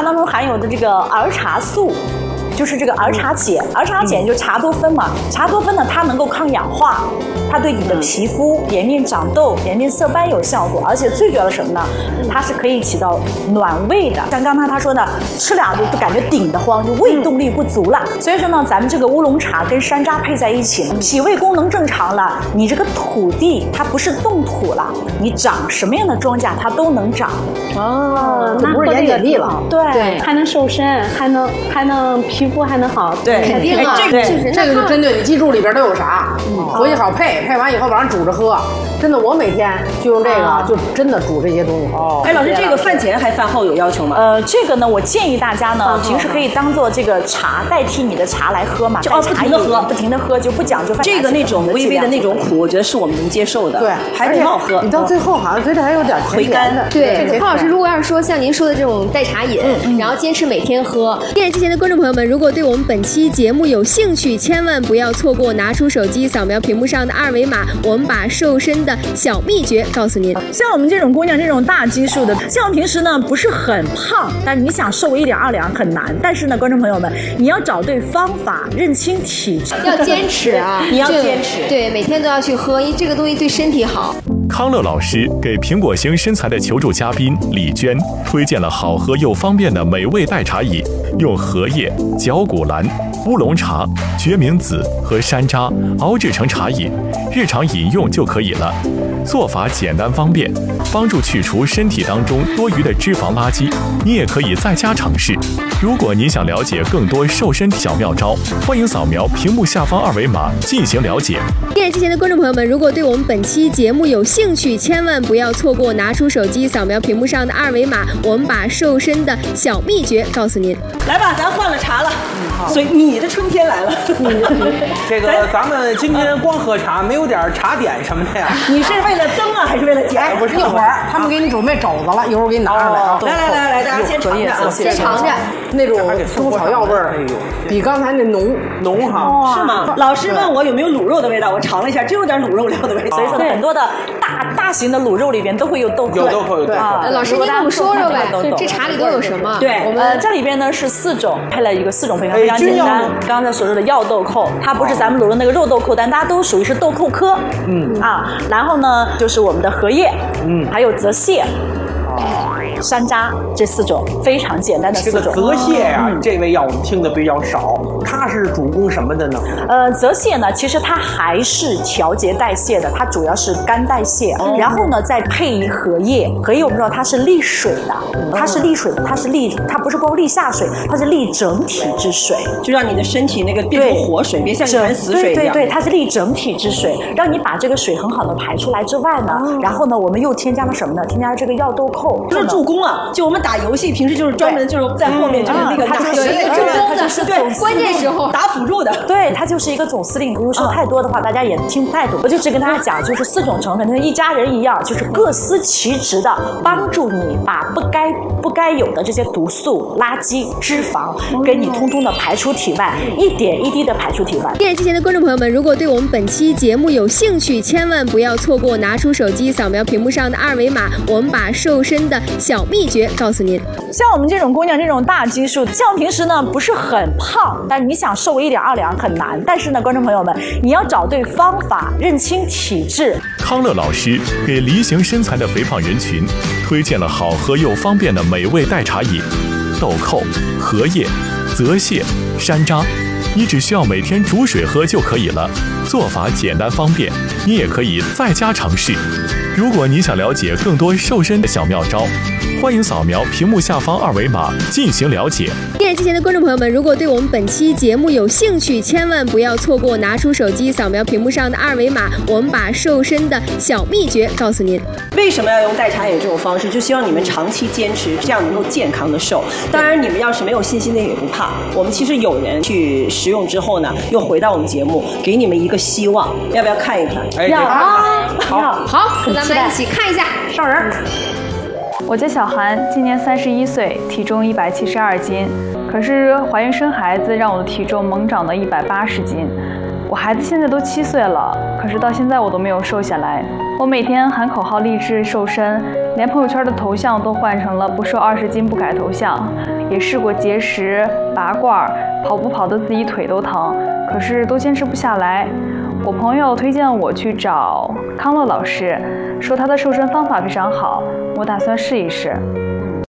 当中含有的这个儿茶素。就是这个儿茶碱，儿茶碱就是茶多酚嘛。茶多酚呢，它能够抗氧化，它对你的皮肤、颜面长痘、颜面色斑有效果，而且最主要的什么呢？它是可以起到暖胃的。像刚才他说的，吃俩就感觉顶得慌，就胃动力不足了。所以说呢，咱们这个乌龙茶跟山楂配在一起，脾胃功能正常了，你这个土地它不是冻土了，你长什么样的庄稼它都能长。 哦，那不是盐碱地了。 对， 还能瘦身，还能皮肤还能好。 对， 肯定啊，这个就针对你记住里边都有啥，回去好配完以后晚上煮着喝。真的，我每天就用这个，就真的煮这些东西。 哦，哎，老师，这个饭前还饭后有要求吗？ 这个呢，我建议大家呢，平时可以当做这个茶代替你的茶来喝嘛， 不停的喝， 就不讲究饭。 这个那种微微的那种苦，我觉得是我们能接受的。 对， 还挺好喝。 你到最后好像嘴里还有点回甘的。 对，康老师，如果要是说像您说的这种代茶饮，然后坚持每天喝，电视机前的观众朋友们，如果对我们本期节目有兴趣，千万不要错过，拿出手机扫描屏幕上的二维码，我们把瘦身的小秘诀告诉您。 像我们这种姑娘，这种大基数的，像平时呢不是很胖，但你想瘦1两2两很难。但是呢，观众朋友们，你要找对方法，认清体质， 要坚持啊！ 你要坚持， 对，每天都要去喝，因为这个东西对身体好。 康乐老师给苹果型身材的求助嘉宾李娟推荐了好喝又方便的美味代茶饮，用荷叶、绞股蓝、乌龙茶、决明子和山楂熬制成茶饮，日常饮用就可以了。做法简单方便，帮助去除身体当中多余的脂肪垃圾。你也可以在家尝试。如果您想了解更多瘦身小妙招，欢迎扫描屏幕下方二维码进行了解。 电视机前的观众朋友们，如果对我们本期节目有兴趣，千万不要错过，拿出手机扫描屏幕上的二维码，我们把瘦身的小秘诀告诉您。 来吧，咱换了茶了，所以你的春天来了。 这个咱们今天光喝茶，没有点茶点什么的呀？ 你是为了增啊，还是为了减？ 不是，一会儿他们给你准备肘子了，一会儿我给你拿上来啊。 来，大家先尝尝啊， 先尝尝那种中草药味儿，比刚才那浓哈。 是吗？老师问我有没有卤肉的味道，我尝了一下，真有点卤肉料的味道。 所以说很多的大型的卤肉里边都会有豆蔻。 有豆蔻。 老师，您给我们说说呗，这茶里都有什么？ 对，这里边呢是4种，配了一个4种非常简单。刚才所说的药豆蔻，它不是咱们卤肉那个肉豆蔻，但大家都属于是豆蔻科。然后呢就是我们的荷叶，还有泽泻。山楂这4种非常简单的4种。 这个泽泻呀，这味药我们听的比较少，它是主攻什么的呢？ 泽泻呢，其实它还是调节代谢的，它主要是肝代谢。然后呢，再配以荷叶，荷叶我们知道它是利水的，它是利水的，它不是光利下水，它是利整体之水， 就让你的身体那个变成活水，别像一盆死水一样。 对，它是利整体之水，让你把这个水很好的排出来之外呢，然后呢，我们又添加了什么呢？添加了这个药豆蔻， 就是助攻啊！就我们打游戏，平时就是专门就是在后面就是那个打有一个助攻的，对，关键时候打辅助的。 对，它就是一个总司令。如果说太多的话，大家也听不太懂。我就只跟大家讲，就是4种成分，跟一家人一样，就是各司其职的，帮助你把不该有的这些毒素、垃圾、脂肪，给你通通的排出体外，一点一滴的排出体外。 电视机前的观众朋友们，如果对我们本期节目有兴趣，千万不要错过，拿出手机扫描屏幕上的二维码，我们把瘦身的小秘诀告诉您。 像我们这种姑娘，这种大基数，像平时呢不是很胖，但你想瘦1两2两很难。但是呢，观众朋友们，你要找对方法，认清体质。 康乐老师给梨形身材的肥胖人群推荐了好喝又方便的美味代茶饮，豆蔻、荷叶、泽泻、山楂，你只需要每天煮水喝就可以了。做法简单方便，你也可以在家尝试。如果你想了解更多瘦身的小妙招，欢迎扫描屏幕下方二维码进行了解。 电视机前的观众朋友们，如果对我们本期节目有兴趣，千万不要错过，拿出手机扫描屏幕上的二维码，我们把瘦身的小秘诀告诉您。 为什么要用代茶饮这种方式？就希望你们长期坚持，这样能够健康的瘦。当然，你们要是没有信心的也不怕，我们其实有人去食用之后呢，又回到我们节目，给你们一个希望。要不要看一看？ 要啊！好，咱们来一起看一下。 上人。 我叫小韩，今年31岁，体重172斤。可是怀孕生孩子让我的体重猛涨到180斤。 我孩子现在都7岁了，可是到现在我都没有瘦下来。我每天喊口号励志瘦身，连朋友圈的头像都换成了不瘦20斤不改头像。也试过节食、拔罐，跑步跑得自己腿都疼，可是都坚持不下来。我朋友推荐我去找康乐老师，说他的瘦身方法非常好，我打算试一试。